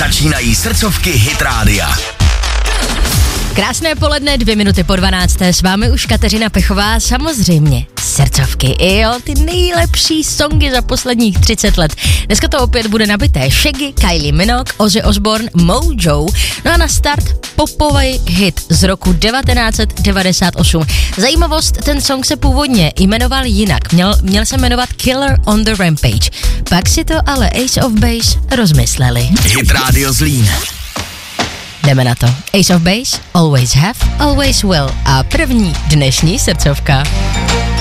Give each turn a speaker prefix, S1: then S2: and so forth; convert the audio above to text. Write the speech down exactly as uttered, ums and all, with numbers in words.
S1: Začínají srdcovky Hit Rádia.
S2: Krásné poledne, dvě minuty po dvanácté, s vámi už Kateřina Pechová, samozřejmě srdcovky, i jo, ty nejlepší songy za posledních třicet let. Dneska to opět bude nabité Shaggy, Kylie Minogue, Ozzy Osbourne, Mojo, no a na start popový hit z roku devatenáct set devadesát osm. Zajímavost, ten song se původně jmenoval jinak, měl, měl se jmenovat Killer on the Rampage, pak si to ale Ace of Base rozmysleli.
S1: Hit Radio Zlín.
S2: Jdeme na to. Ace of Base, always have, always will. A první dnešní srdcovka.